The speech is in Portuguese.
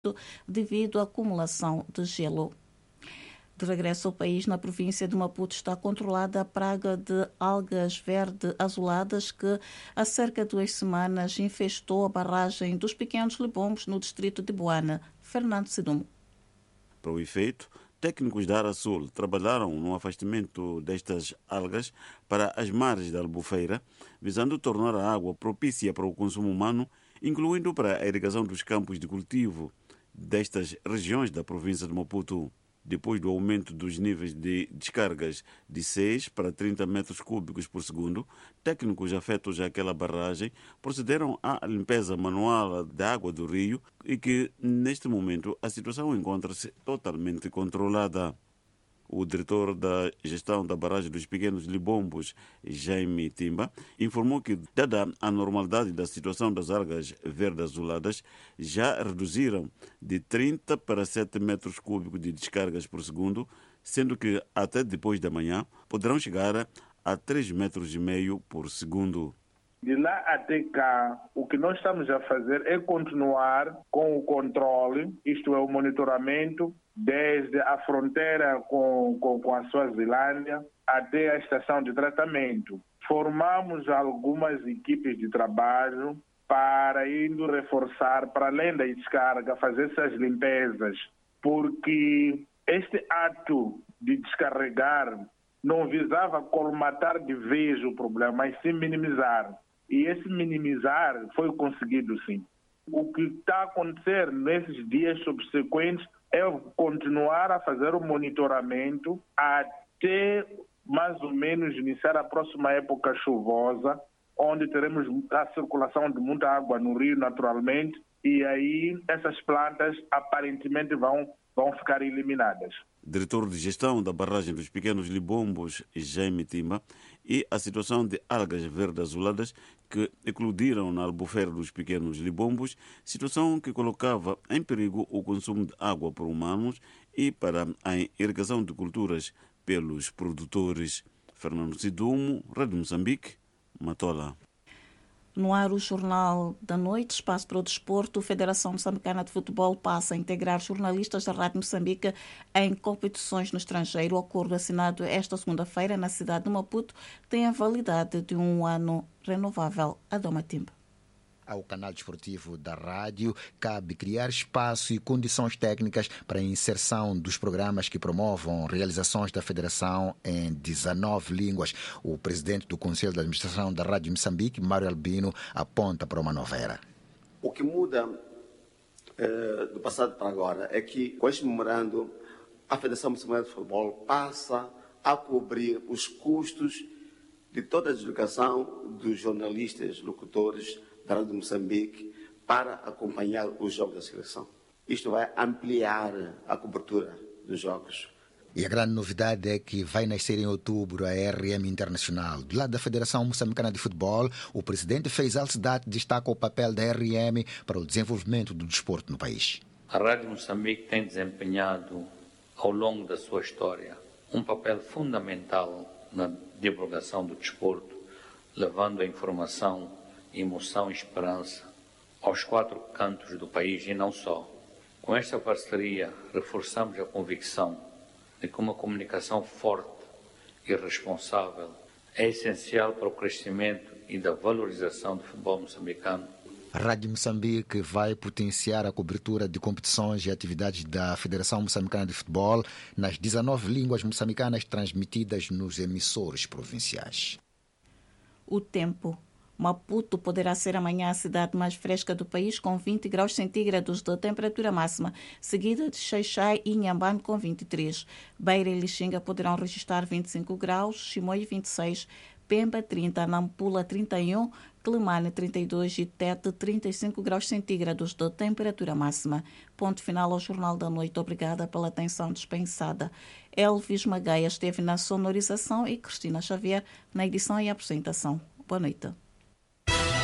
devido à acumulação de gelo. De regresso ao país, na província de Maputo está controlada a praga de algas verde-azuladas que há cerca de 2 semanas infestou a barragem dos Pequenos Libombos no distrito de Boana. Fernando Sidumo. Para o efeito, técnicos da Arasul trabalharam no afastamento destas algas para as margens da Albufeira, visando tornar a água propícia para o consumo humano, incluindo para a irrigação dos campos de cultivo destas regiões da província de Maputo. Depois do aumento dos níveis de descargas de 6 para 30 metros cúbicos por segundo, técnicos afetos àquela barragem procederam à limpeza manual da água do rio e que, neste momento, a situação encontra-se totalmente controlada. O diretor da gestão da barragem dos Pequenos Libombos, Jaime Timba, informou que, dada a normalidade da situação das algas verde-azuladas, já reduziram de 30 para 7 metros cúbicos de descargas por segundo, sendo que até depois da manhã poderão chegar a 3,5 metros por segundo. De lá até cá, o que nós estamos a fazer é continuar com o controle, isto é, o monitoramento, desde a fronteira com a Suazilândia até a estação de tratamento. Formamos algumas equipes de trabalho para indo reforçar, para além da descarga, fazer essas limpezas, porque este ato de descarregar não visava colmatar de vez o problema, mas sim minimizar. E esse minimizar foi conseguido, sim. O que está a acontecer nesses dias subsequentes é continuar a fazer o monitoramento até mais ou menos iniciar a próxima época chuvosa, onde teremos a circulação de muita água no rio naturalmente, e aí essas plantas aparentemente vão ficar eliminadas. Diretor de gestão da barragem dos Pequenos Libombos, Jaime Timba, e a situação de algas verde-azuladas que eclodiram na albufeira dos Pequenos Libombos, situação que colocava em perigo o consumo de água por humanos e para a irrigação de culturas pelos produtores. Fernando Sidumo, Rádio Moçambique, Matola. No ar, o Jornal da Noite, espaço para o desporto, a Federação Moçambicana de Futebol passa a integrar jornalistas da Rádio Moçambique em competições no estrangeiro. O acordo assinado esta segunda-feira na cidade de Maputo tem a validade de 1 ano renovável. Adoma Timba. Ao canal desportivo da rádio, cabe criar espaço e condições técnicas para a inserção dos programas que promovam realizações da Federação em 19 línguas. O presidente do Conselho de Administração da Rádio Moçambique, Mário Albino, aponta para uma nova era. O que muda do passado para agora é que, com este memorando, a Federação Moçambicana de Futebol passa a cobrir os custos de toda a deslocação dos jornalistas, locutores da Rádio Moçambique para acompanhar os jogos da seleção. Isto vai ampliar a cobertura dos jogos. E a grande novidade é que vai nascer em outubro a RM Internacional. Do lado da Federação Moçambicana de Futebol, o presidente Faisal Sedat destaca o papel da RM para o desenvolvimento do desporto no país. A Rádio Moçambique tem desempenhado, ao longo da sua história, um papel fundamental na divulgação do desporto, levando a informação, emoção e esperança aos 4 cantos do país e não só. Com esta parceria, reforçamos a convicção de que uma comunicação forte e responsável é essencial para o crescimento e da valorização do futebol moçambicano. A Rádio Moçambique vai potenciar a cobertura de competições e atividades da Federação Moçambicana de Futebol nas 19 línguas moçambicanas transmitidas nos emissores provinciais. O tempo. Maputo poderá ser amanhã a cidade mais fresca do país, com 20 graus centígrados de temperatura máxima, seguida de Xai-Xai e Inhambane com 23. Beira e Lixinga poderão registrar 25 graus, Chimoio 26, Pemba 30, Nampula 31, Clemane 32 e Tete 35 graus centígrados de temperatura máxima. Ponto final ao Jornal da Noite. Obrigada pela atenção dispensada. Elvis Magaia esteve na sonorização e Cristina Xavier na edição e apresentação. Boa noite.